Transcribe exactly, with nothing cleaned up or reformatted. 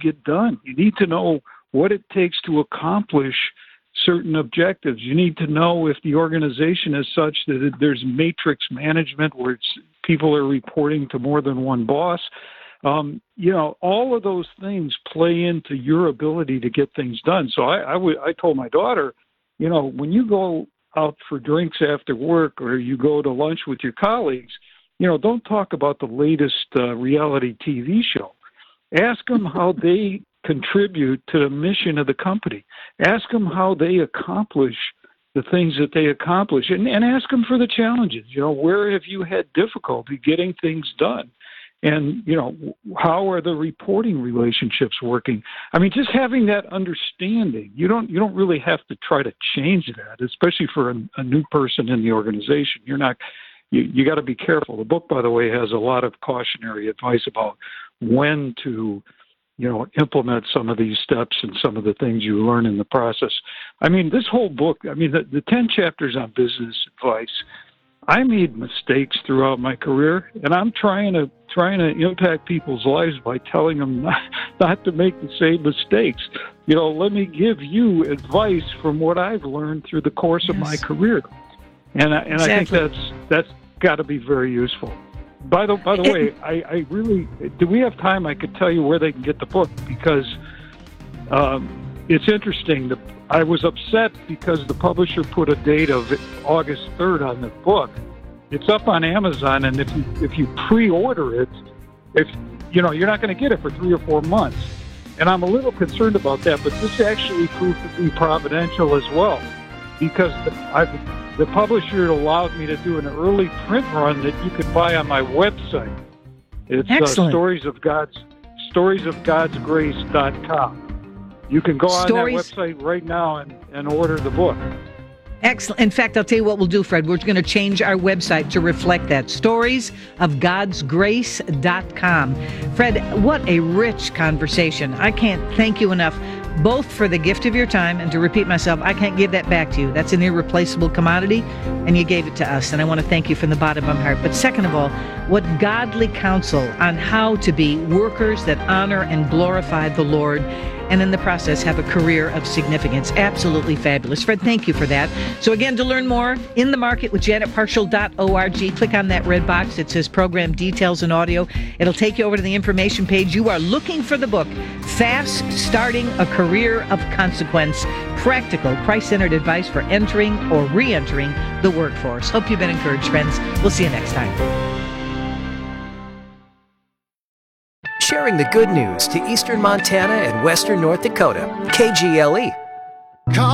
get done. You need to know what it takes to accomplish certain objectives. You need to know if the organization is such that there's matrix management where it's, people are reporting to more than one boss. Um, you know, all of those things play into your ability to get things done. So I, I, w- I told my daughter, you know, when you go out for drinks after work or you go to lunch with your colleagues, you know, don't talk about the latest uh, reality T V show. Ask them how they contribute to the mission of the company. Ask them how they accomplish the things that they accomplish, and, and ask them for the challenges. You know, where have you had difficulty getting things done? And, you know, how are the reporting relationships working? I mean, just having that understanding, you don't you don't really have to try to change that, especially for a, a new person in the organization. You're not, you, you got to be careful. The book, by the way, has a lot of cautionary advice about when to, you know, implement some of these steps and some of the things you learn in the process. I mean, this whole book, I mean, the, the ten chapters on business advice, I made mistakes throughout my career, and I'm trying to trying to impact people's lives by telling them not, not to make the same mistakes. You know, let me give you advice from what I've learned through the course of yes. my career, and I, and exactly. I think that's that's got to be very useful. By the by the it, way, I, I really do. We have time? I could tell you where they can get the book because um, it's interesting. The, I was upset because the publisher put a date of August third on the book. It's up on Amazon, and if you if you pre-order it, if you know you're not going to get it for three or four months. And I'm a little concerned about that. But this actually proved to be providential as well, because the, I, the publisher allowed me to do an early print run that you could buy on my website. It's uh, stories of God's stories of God's grace dot com. You can go on Stories. that website right now and, and order the book. Excellent. In fact, I'll tell you what we'll do, Fred. We're going to change our website to reflect that. stories of gods grace dot com. Fred, what a rich conversation. I can't thank you enough, both for the gift of your time, and to repeat myself, I can't give that back to you. That's an irreplaceable commodity, and you gave it to us, and I want to thank you from the bottom of my heart. But second of all, what godly counsel on how to be workers that honor and glorify the Lord, and in the process have a career of significance. Absolutely fabulous. Fred, thank you for that. So again, to learn more, In the Market with Janet Parshall dot org. Click on that red box. It says Program Details and Audio. It'll take you over to the information page. You are looking for the book, Fast Starting a Career of Consequence, Practical Christ-Centered Advice for Entering or Re-entering the Workforce. Hope you've been encouraged, friends. We'll see you next time. Sharing the good news to eastern Montana and western North Dakota. K G L E.